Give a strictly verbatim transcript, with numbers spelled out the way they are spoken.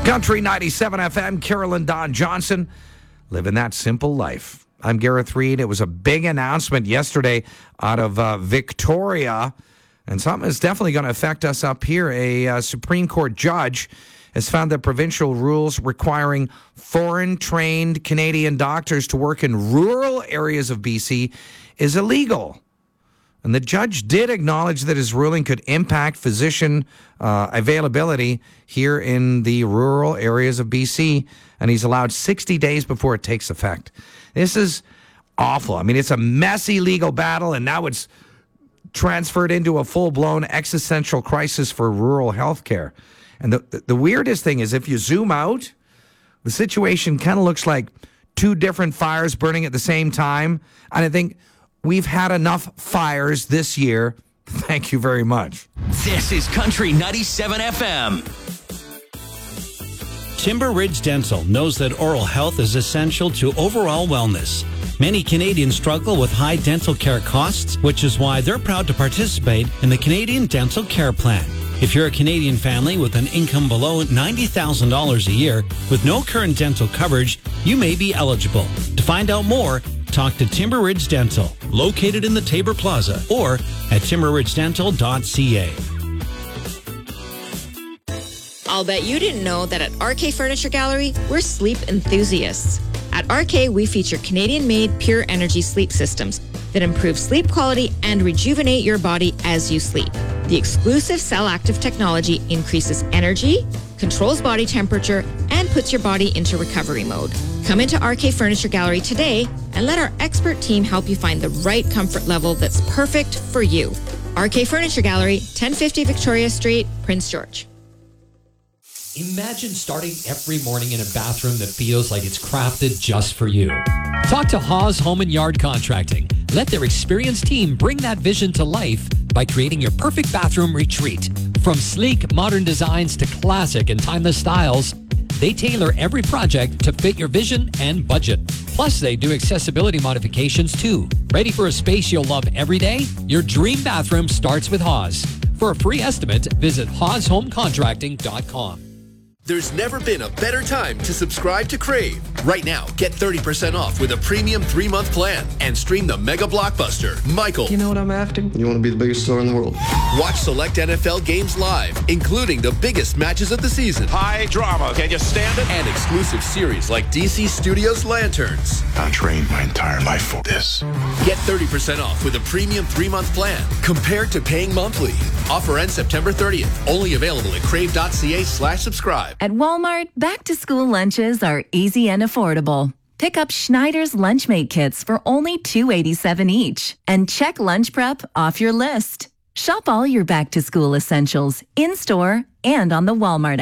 Country ninety-seven F M, Carolyn Don Johnson, living that simple life. I'm Gareth Reed. It was a big announcement yesterday out of uh, Victoria, and something is definitely going to affect us up here. A uh, Supreme Court judge has found that provincial rules requiring foreign-trained Canadian doctors to work in rural areas of B C is illegal. And the judge did acknowledge that his ruling could impact physician uh, availability here in the rural areas of B C, and he's allowed sixty days before it takes effect. This is awful. I mean, it's a messy legal battle, and now it's transferred into a full-blown existential crisis for rural health care. And the, the, the weirdest thing is if you zoom out, the situation kind of looks like two different fires burning at the same time. And I think we've had enough fires this year. Thank you very much. This is Country ninety-seven F M. Timber Ridge Dental knows that oral health is essential to overall wellness. Many Canadians struggle with high dental care costs, which is why they're proud to participate in the Canadian Dental Care Plan. If you're a Canadian family with an income below ninety thousand dollars a year with no current dental coverage, you may be eligible. To find out more, talk to Timber Ridge Dental, located in the Tabor Plaza, or at timber ridge dental dot c a. I'll bet you didn't know that at R K Furniture Gallery, we're sleep enthusiasts. At R K, we feature Canadian-made pure energy sleep systems that improve sleep quality and rejuvenate your body as you sleep. The exclusive cell-active technology increases energy, controls body temperature, and puts your body into recovery mode. Come into R K Furniture Gallery today and let our expert team help you find the right comfort level that's perfect for you. R K Furniture Gallery, ten fifty Victoria Street, Prince George. Imagine starting every morning in a bathroom that feels like it's crafted just for you. Talk to Haas Home and Yard Contracting. Let their experienced team bring that vision to life by creating your perfect bathroom retreat. From sleek, modern designs to classic and timeless styles, they tailor every project to fit your vision and budget. Plus, they do accessibility modifications too. Ready for a space you'll love every day? Your dream bathroom starts with Haas. For a free estimate, visit haas home contracting dot com. There's never been a better time to subscribe to Crave. Right now, get thirty percent off with a premium three-month plan and stream the mega blockbuster, Michael. You know what I'm after? You want to be the biggest star in the world. Watch select N F L games live, including the biggest matches of the season. High drama. Can you stand it? And exclusive series like D C Studios Lanterns. I trained my entire life for this. Get thirty percent off with a premium three-month plan compared to paying monthly. Offer ends September thirtieth. Only available at crave dot c a slash subscribe. At Walmart, back-to-school lunches are easy and affordable. Pick up Schneider's Lunchmate kits for only two dollars and eighty-seven cents each. And check lunch prep off your list. Shop all your back-to-school essentials in-store and on the Walmart app.